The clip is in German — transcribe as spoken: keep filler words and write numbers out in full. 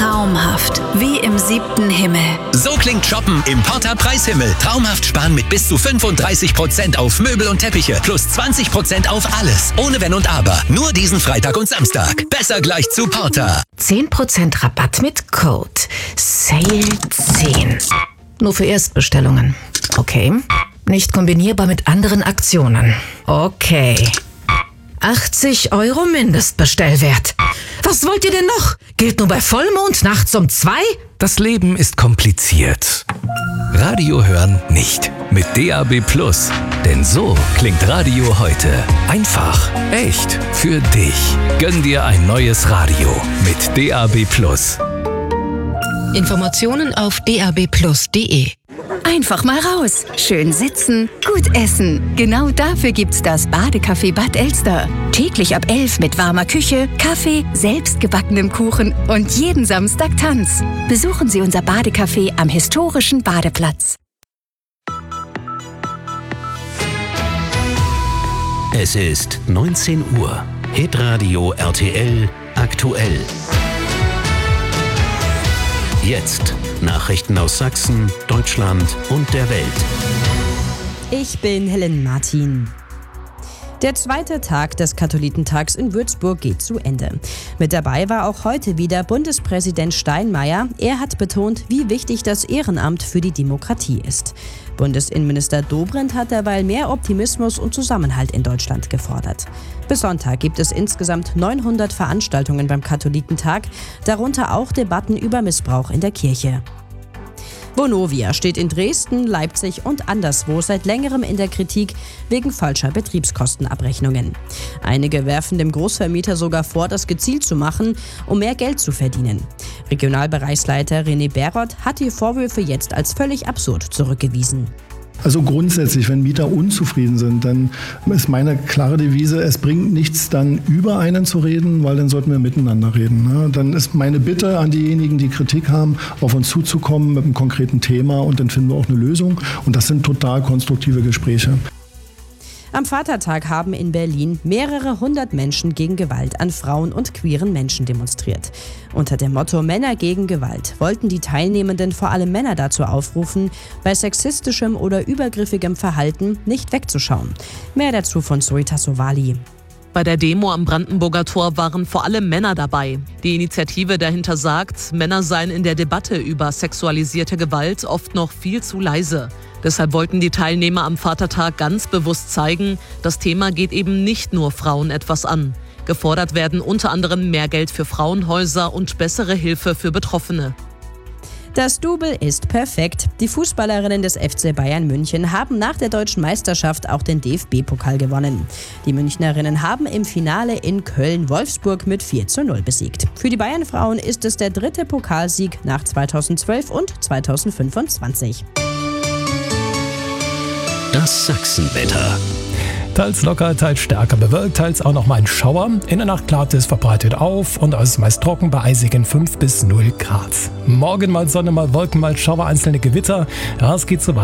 Traumhaft, wie im siebten Himmel. So klingt Shoppen im Porta Preishimmel. Traumhaft sparen mit bis zu fünfunddreißig Prozent auf Möbel und Teppiche plus zwanzig Prozent auf alles. Ohne Wenn und Aber. Nur diesen Freitag und Samstag. Besser gleich zu Porta. zehn Prozent Rabatt mit Code Sale zehn. Nur für Erstbestellungen. Okay. Nicht kombinierbar mit anderen Aktionen. Okay. achtzig Euro Mindestbestellwert. Was wollt ihr denn noch? Gilt nur bei Vollmond nachts um zwei? Das Leben ist kompliziert. Radio hören nicht. Mit D A B Plus. Denn so klingt Radio heute. Einfach, echt, für dich. Gönn dir ein neues Radio mit D A B Plus. Informationen auf d a b plus punkt d e. Einfach mal raus. Schön sitzen, gut essen. Genau dafür gibt's das Badecafé Bad Elster. Täglich ab elf mit warmer Küche, Kaffee, selbstgebackenem Kuchen und jeden Samstag Tanz. Besuchen Sie unser Badecafé am historischen Badeplatz. Es ist neunzehn Uhr. Hitradio R T L aktuell. Jetzt Nachrichten aus Sachsen, Deutschland und der Welt. Ich bin Helen Martin. Der zweite Tag des Katholikentags in Würzburg geht zu Ende. Mit dabei war auch heute wieder Bundespräsident Steinmeier. Er hat betont, wie wichtig das Ehrenamt für die Demokratie ist. Bundesinnenminister Dobrindt hat derweil mehr Optimismus und Zusammenhalt in Deutschland gefordert. Bis Sonntag gibt es insgesamt neunhundert Veranstaltungen beim Katholikentag, darunter auch Debatten über Missbrauch in der Kirche. Vonovia steht in Dresden, Leipzig und anderswo seit längerem in der Kritik wegen falscher Betriebskostenabrechnungen. Einige werfen dem Großvermieter sogar vor, das gezielt zu machen, um mehr Geld zu verdienen. Regionalbereichsleiter René Beroth hat die Vorwürfe jetzt als völlig absurd zurückgewiesen. Also grundsätzlich, wenn Mieter unzufrieden sind, dann ist meine klare Devise, es bringt nichts, dann über einen zu reden, weil dann sollten wir miteinander reden. Dann ist meine Bitte an diejenigen, die Kritik haben, auf uns zuzukommen mit einem konkreten Thema und dann finden wir auch eine Lösung. Und das sind total konstruktive Gespräche. Am Vatertag haben in Berlin mehrere hundert Menschen gegen Gewalt an Frauen und queeren Menschen demonstriert. Unter dem Motto Männer gegen Gewalt wollten die Teilnehmenden vor allem Männer dazu aufrufen, bei sexistischem oder übergriffigem Verhalten nicht wegzuschauen. Mehr dazu von Zoita Sowali. Bei der Demo am Brandenburger Tor waren vor allem Männer dabei. Die Initiative dahinter sagt, Männer seien in der Debatte über sexualisierte Gewalt oft noch viel zu leise. Deshalb wollten die Teilnehmer am Vatertag ganz bewusst zeigen, das Thema geht eben nicht nur Frauen etwas an. Gefordert werden unter anderem mehr Geld für Frauenhäuser und bessere Hilfe für Betroffene. Das Double ist perfekt. Die Fußballerinnen des F C Bayern München haben nach der deutschen Meisterschaft auch den D F B-Pokal gewonnen. Die Münchnerinnen haben im Finale in Köln Wolfsburg mit vier zu null besiegt. Für die Bayern-Frauen ist es der dritte Pokalsieg nach zweitausendzwölf und zweitausendfünfundzwanzig. Das Sachsenwetter. Teils locker, teils stärker bewölkt, teils auch noch mal ein Schauer. In der Nacht klart es verbreitet auf und es ist meist trocken bei eisigen fünf bis null Grad. Morgen mal Sonne, mal Wolken, mal Schauer, einzelne Gewitter. Ja, es geht so weiter.